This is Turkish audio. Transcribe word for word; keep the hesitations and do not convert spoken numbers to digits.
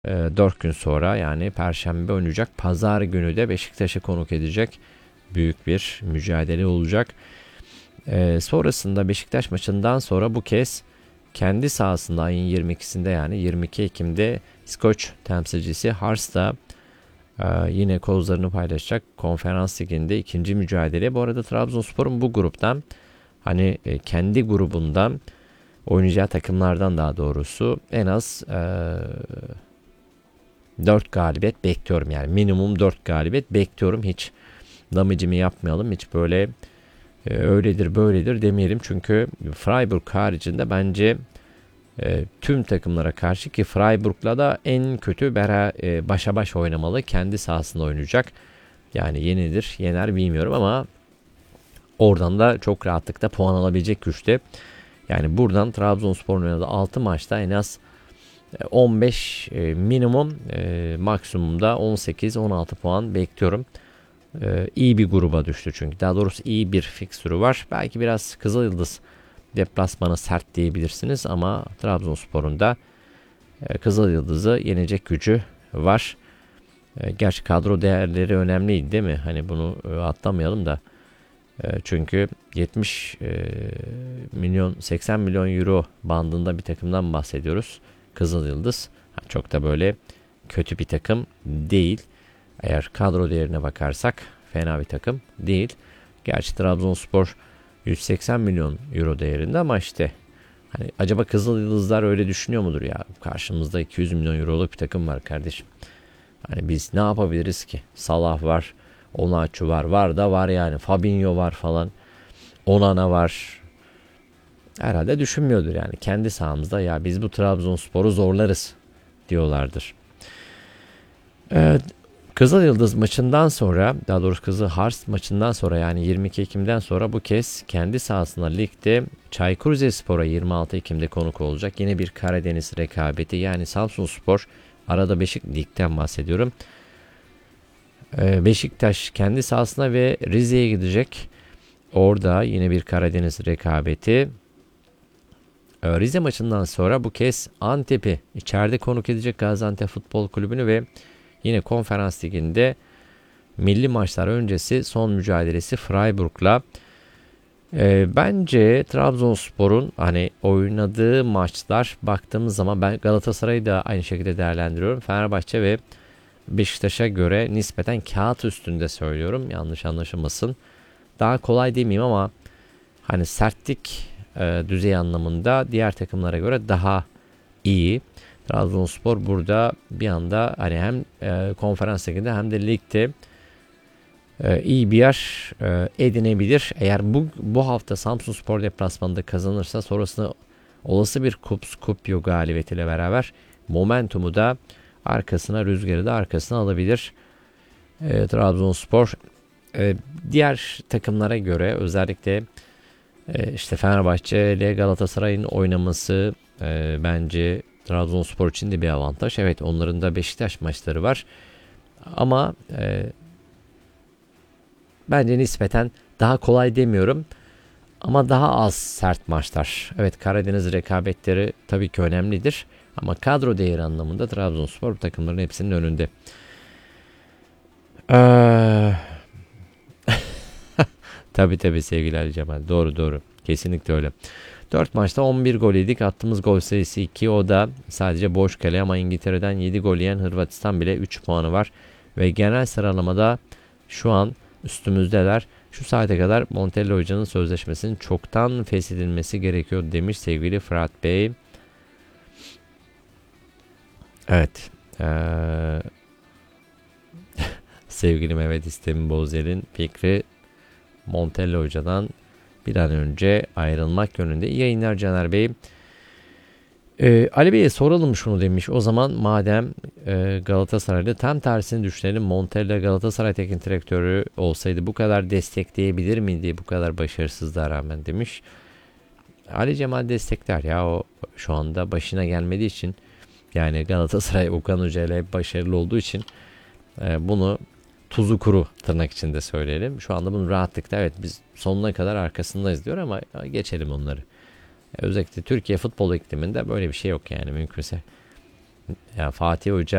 dört gün sonra yani Perşembe oynayacak. Pazar günü de Beşiktaş'ı konuk edecek. Büyük bir mücadele olacak. Ee, sonrasında Beşiktaş maçından sonra bu kez kendi sahasında ayın yirmi ikisinde yani yirmi iki Ekim'de İskoç temsilcisi Hearts'ta e, yine kozlarını paylaşacak. Konferans Ligi'nde ikinci mücadele. Bu arada Trabzonspor'un bu gruptan hani e, kendi grubundan oynayacağı takımlardan daha doğrusu en az e, dört galibiyet bekliyorum. Yani minimum dört galibiyet bekliyorum. Hiç damıcımı yapmayalım. Hiç böyle e, öyledir böyledir demeyelim. Çünkü Freiburg haricinde bence e, tüm takımlara karşı ki Freiburg'la da en kötü bera, e, başa baş oynamalı. Kendi sahasında oynayacak. Yani yenidir, yener bilmiyorum ama oradan da çok rahatlıkla puan alabilecek güçte. Yani buradan Trabzonspor'un oynadığı altı maçta en az on beş e, minimum e, maksimumda on sekiz on altı puan bekliyorum. E, iyi bir gruba düştü çünkü. Daha doğrusu iyi bir fikstürü var. Belki biraz Kızılyıldız deplasmanı sert diyebilirsiniz ama Trabzonspor'un da e, Kızılyıldız'ı yenecek gücü var. E, gerçi kadro değerleri önemliydi değil mi? Hani bunu e, atlamayalım da. E, çünkü yetmiş e, milyon seksen milyon euro bandında bir takımdan bahsediyoruz. Kızılyıldız. Çok da böyle kötü bir takım değil. Eğer kadro değerine bakarsak fena bir takım değil. Gerçi Trabzonspor yüz seksen milyon euro değerinde ama işte hani acaba Kızılyıldızlar öyle düşünüyor mudur ya? Karşımızda iki yüz milyon euroluk bir takım var kardeşim. Hani biz ne yapabiliriz ki? Salah var, Onaçu var, var da var yani. Fabinho var falan. Onana var. Herhalde düşünmüyordur yani. Kendi sahamızda ya biz bu Trabzonspor'u zorlarız diyorlardır. Evet. Kızılyıldız maçından sonra, daha doğrusu Kızılhars maçından sonra yani yirmi iki Ekim'den sonra bu kez kendi sahasında ligde Çaykur Rizespor'a yirmi altı Ekim'de konuk olacak. Yine bir Karadeniz rekabeti yani Samsunspor arada Beşik ligden bahsediyorum. Beşiktaş kendi sahasına ve Rize'ye gidecek. Orada yine bir Karadeniz rekabeti. Rize maçından sonra bu kez Antep'i içeride konuk edecek Gaziantep Futbol Kulübü'nü ve yine Konferans Ligi'nde milli maçlar öncesi son mücadelesi Freiburg'la. E, bence Trabzonspor'un hani oynadığı maçlar baktığımız zaman ben Galatasaray'ı da aynı şekilde değerlendiriyorum. Fenerbahçe ve Beşiktaş'a göre nispeten kağıt üstünde söylüyorum. Yanlış anlaşılmasın. Daha kolay demeyeyim ama hani sertlik e, düzey anlamında diğer takımlara göre daha iyi. Trabzonspor burada bir anda hani hem e, konferans liginde hem de ligde e, iyi bir yer e, edinebilir. Eğer bu bu hafta Samsunspor deplasmanında kazanırsa sonrasında olası bir Kups Kupyo galibiyetiyle beraber momentumu da arkasına rüzgarı da arkasına alabilir. E, Trabzonspor e, diğer takımlara göre özellikle e, işte Fenerbahçe ile Galatasaray'ın oynaması e, bence Trabzonspor için de bir avantaj. Evet onların da Beşiktaş maçları var. Ama e, bence nispeten daha kolay demiyorum. Ama daha az sert maçlar. Evet Karadeniz rekabetleri tabii ki önemlidir. Ama kadro değeri anlamında Trabzonspor bu takımların hepsinin önünde. Ee, tabii tabii sevgili Ali Cemal. Doğru doğru. Kesinlikle öyle. dört maçta on bir gol yedik. Attığımız gol sayısı iki. O da sadece boş kale ama İngiltere'den yedi gol yiyen Hırvatistan bile üç puanı var. Ve genel sıralamada şu an üstümüzdeler. Şu saate kadar Montella Hoca'nın sözleşmesinin çoktan feshedilmesi gerekiyor demiş sevgili Fırat Bey. Evet. Ee, sevgili Mehmet İstemin Bozer'in fikri Montella Hoca'dan bir an önce ayrılmak yönünde. İyi yayınlar Caner Bey. Ee, Ali Bey'e soralım şunu demiş. O zaman madem e, Galatasaray'da tam tersini düşünelim. Montella Galatasaray teknik direktörü olsaydı bu kadar destekleyebilir miydi bu kadar başarısızlığa rağmen demiş. Ali Cemal destekler ya o şu anda başına gelmediği için yani Galatasaray Okan Hoca ile başarılı olduğu için e, bunu tuzu kuru tırnak içinde söyleyelim. Şu anda bunu rahatlıkla evet biz sonuna kadar arkasındayız diyor ama geçelim onları. Özellikle Türkiye futbol ikliminde böyle bir şey yok yani mümkünse. Yani Fatih Hoca